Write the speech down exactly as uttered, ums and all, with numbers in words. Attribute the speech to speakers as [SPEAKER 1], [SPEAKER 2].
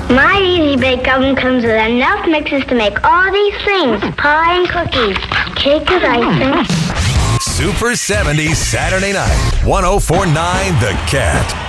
[SPEAKER 1] My Easy Bake Oven comes with enough mixes to make all these things. Pie and cookies, cake with icing.
[SPEAKER 2] Super seventies Saturday night, one oh four point nine The Cat.